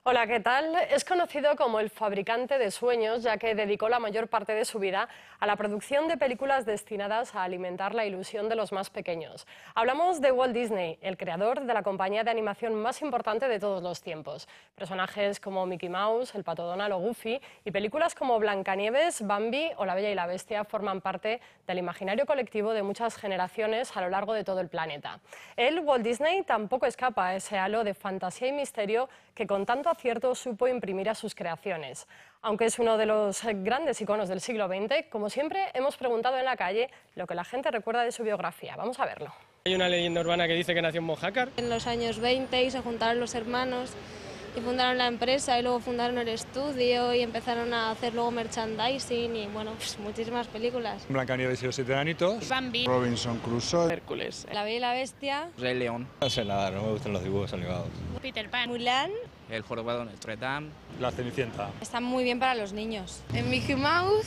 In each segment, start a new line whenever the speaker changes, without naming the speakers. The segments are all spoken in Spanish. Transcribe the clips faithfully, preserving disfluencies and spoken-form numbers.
Hola, ¿qué tal? Es conocido como el fabricante de sueños, ya que dedicó la mayor parte de su vida a la producción de películas destinadas a alimentar la ilusión de los más pequeños. Hablamos de Walt Disney, el creador de la compañía de animación más importante de todos los tiempos. Personajes como Mickey Mouse, el Pato Donald o Goofy y películas como Blancanieves, Bambi o La Bella y la Bestia forman parte del imaginario colectivo de muchas generaciones a lo largo de todo el planeta. Él, Walt Disney, tampoco escapa a ese halo de fantasía y misterio que con tanto acierto supo imprimir a sus creaciones. Aunque es uno de los grandes iconos del siglo veinte, como siempre hemos preguntado en la calle lo que la gente recuerda de su biografía. Vamos a verlo.
Hay una leyenda urbana que dice que nació en Mojácar.
En los años veinte y se juntaron los hermanos y fundaron la empresa y luego fundaron el estudio y empezaron a hacer luego merchandising y bueno, pues muchísimas películas.
Blancanieves y los siete enanitos,
Bambi,
Robinson Crusoe,
Hércules,
La Bella y la Bestia,
Rey León.
No sé nada, no me gustan los dibujos animados.
Peter Pan,
Mulan.
El jorobado de Notre Dame.
La Cenicienta.
Están muy bien para los niños.
Mickey Mouse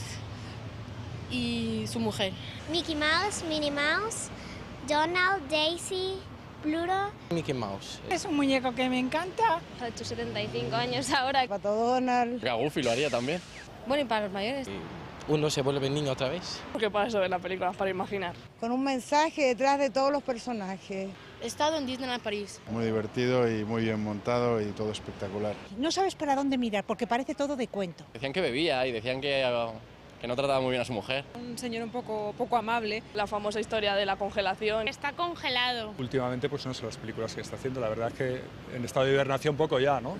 y su mujer.
Mickey Mouse, Minnie Mouse, Donald, Daisy, Pluto.
Mickey Mouse.
Es un muñeco que me encanta.
Ha hecho setenta y cinco años ahora.
Pato Donald.
A Goofy lo haría también.
Bueno, y para los mayores.
Uno se vuelve niño otra vez.
porque para eso ver la película, para imaginar.
Con un mensaje detrás de todos los personajes.
He estado en Disneyland París.
Muy divertido y muy bien montado y todo espectacular.
No sabes para dónde mirar porque parece todo de cuento.
Decían que bebía y decían que, que no trataba muy bien a su mujer.
Un señor un poco, poco amable.
La famosa historia de la congelación.
Está congelado.
Últimamente pues no sé las películas que está haciendo, la verdad es que en estado de hibernación poco ya, ¿no?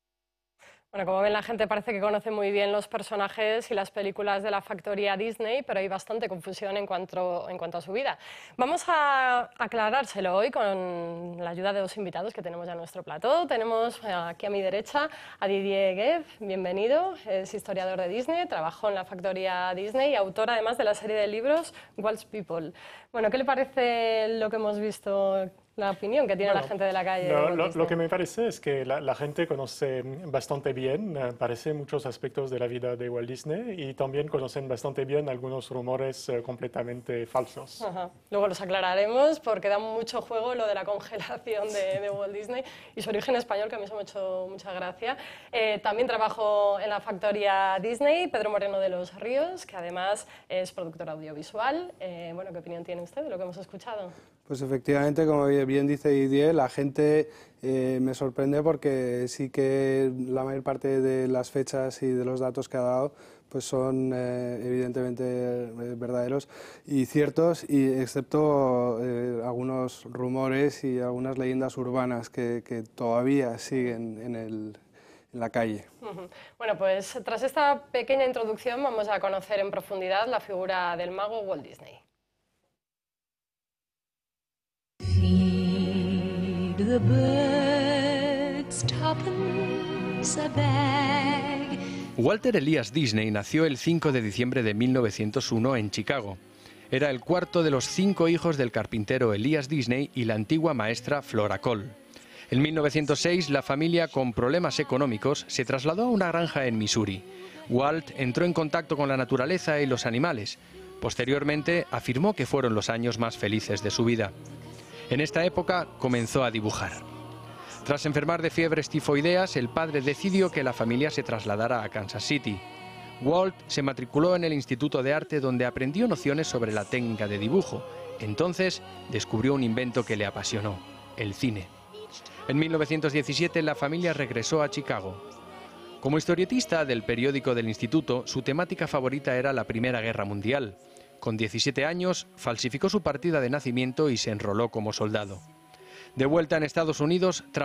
Bueno, como ven, la gente parece que conoce muy bien los personajes y las películas de la factoría Disney, pero hay bastante confusión en cuanto, en cuanto a su vida. Vamos a aclarárselo hoy con la ayuda de dos invitados que tenemos ya en nuestro plató. Tenemos aquí a mi derecha a Didier Guez, bienvenido, es historiador de Disney, trabajó en la factoría Disney y autor además de la serie de libros Walt's People. Bueno, ¿qué le parece lo que hemos visto? La opinión que tiene
bueno,
la gente de la calle.
No, lo, lo que me parece es que la, la gente conoce bastante bien, eh, parece, muchos aspectos de la vida de Walt Disney y también conocen bastante bien algunos rumores eh, completamente falsos.
Ajá. Luego los aclararemos porque da mucho juego lo de la congelación de, de Walt Disney y su origen español, que a mí se me ha hecho mucha gracia. Eh, también trabajó en la factoría Disney, Pedro Moreno de los Ríos, que además es productor audiovisual. Eh, bueno, ¿qué opinión tiene usted de lo que hemos escuchado?
Pues efectivamente, como bien dice Didier, la gente eh, me sorprende porque sí que la mayor parte de las fechas y de los datos que ha dado pues son eh, evidentemente eh, verdaderos y ciertos, y excepto eh, algunos rumores y algunas leyendas urbanas que, que todavía siguen en, el, en la calle.
Uh-huh. Bueno, pues tras esta pequeña introducción vamos a conocer en profundidad la figura del mago Walt Disney.
The birds, tuppence a bag.
Walter Elias Disney nació el cinco de diciembre de mil novecientos uno en Chicago. Era el cuarto de los cinco hijos del carpintero Elias Disney y la antigua maestra Flora Cole. En mil novecientos seis, la familia, con problemas económicos, se trasladó a una granja en Missouri. Walt entró en contacto con la naturaleza y los animales. Posteriormente, afirmó que fueron los años más felices de su vida. En esta época comenzó a dibujar. Tras enfermar de fiebres tifoideas, el padre decidió que la familia se trasladara a Kansas City. Walt se matriculó en el Instituto de Arte, donde aprendió nociones sobre la técnica de dibujo. Entonces descubrió un invento que le apasionó: el cine. En mil novecientos diecisiete la familia regresó a Chicago. Como historietista del periódico del instituto, su temática favorita era la Primera Guerra Mundial. Con diecisiete años, falsificó su partida de nacimiento y se enroló como soldado. De vuelta en Estados Unidos,